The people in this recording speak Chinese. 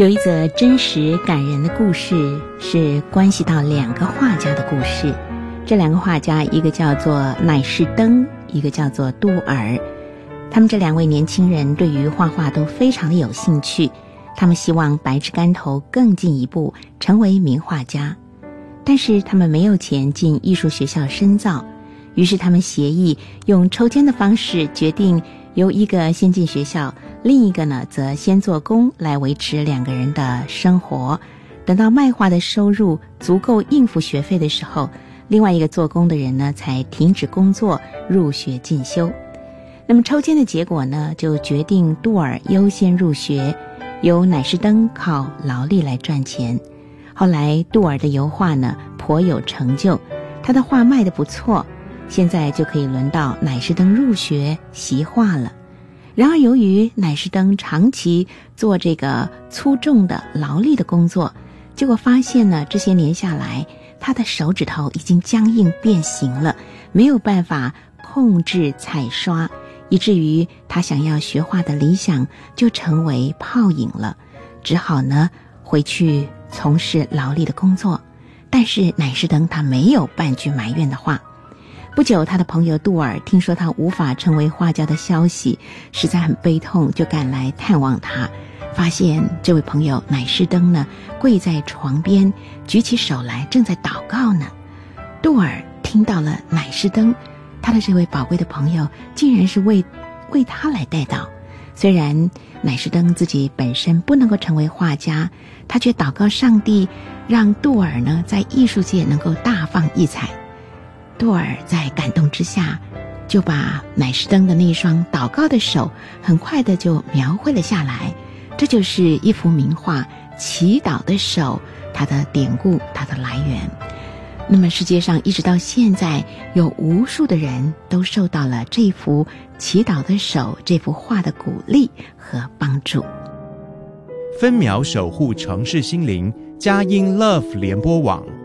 有一则真实感人的故事，是关系到两个画家的故事。这两个画家，一个叫做乃士登，一个叫做杜尔。他们这两位年轻人对于画画都非常的有兴趣，他们希望百尺竿头更进一步，成为名画家。但是他们没有钱进艺术学校深造，于是他们协议用抽签的方式决定由一个先进学校，另一个呢则先做工，来维持两个人的生活。等到卖画的收入足够应付学费的时候，另外一个做工的人呢才停止工作，入学进修。那么抽签的结果呢，就决定杜尔优先入学，由乃士登靠劳力来赚钱。后来杜尔的油画呢颇有成就，他的画卖得不错，现在就可以轮到乃士登入学习画了。然而由于乃士登长期做这个粗重的劳力的工作，结果发现呢，这些年下来他的手指头已经僵硬变形了，没有办法控制彩刷，以至于他想要学画的理想就成为泡影了，只好呢回去从事劳力的工作。但是乃士登他没有半句埋怨的话。不久，他的朋友杜尔听说他无法成为画家的消息，实在很悲痛，就赶来探望他。发现这位朋友乃士登呢跪在床边，举起手来正在祷告呢。杜尔听到了乃士登，他的这位宝贵的朋友竟然是为他来代祷。虽然乃士登自己本身不能够成为画家，他却祷告上帝让杜尔呢在艺术界能够大放异彩。杜尔在感动之下，就把乃士登的那双祷告的手很快的就描绘了下来。这就是一幅名画《祈祷的手》，它的典故，它的来源。那么世界上一直到现在，有无数的人都受到了这幅《祈祷的手》这幅画的鼓励和帮助。 分秒守护城市心灵，佳音 Love 联播网。